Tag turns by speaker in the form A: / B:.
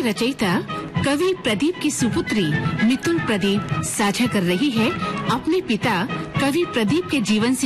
A: रचयिता कवि प्रदीप की सुपुत्री मितुल प्रदीप साझा कर रही है अपने पिता कवि प्रदीप के जीवन से